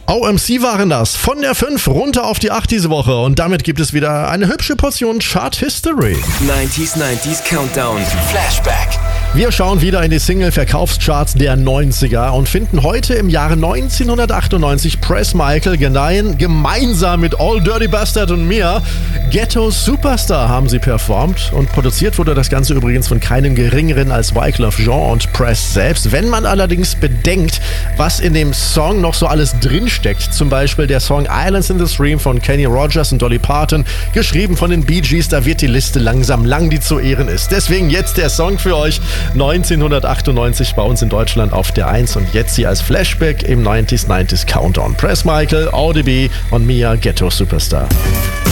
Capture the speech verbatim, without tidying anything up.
O M C waren das. Von der fünf runter auf die acht diese Woche. Und damit gibt es wieder eine hübsche Portion Chart History. neunziger, neunziger Countdown. Flashback. Wir schauen wieder in die Single-Verkaufscharts der neunziger und finden heute im Jahre neunzehnhundertachtundneunzig Press Michael Genein gemeinsam mit All Dirty Bastard und mir Ghetto Superstar haben sie performt. Und produziert wurde das Ganze übrigens von keinem geringeren als Wyclef Jean und Press selbst. Wenn man allerdings bedenkt, was in dem Song noch so alles drinsteckt, zum Beispiel der Song Islands in the Stream von Kenny Rogers und Dolly Parton, geschrieben von den Bee Gees, da wird die Liste langsam lang, die zu Ehren ist. Deswegen jetzt der Song für euch. neunzehnhundertachtundneunzig bei uns in Deutschland auf der eins und jetzt hier als Flashback im neunziger, neunziger Countdown. Press Michael, O D B und Mia Ghetto Superstar.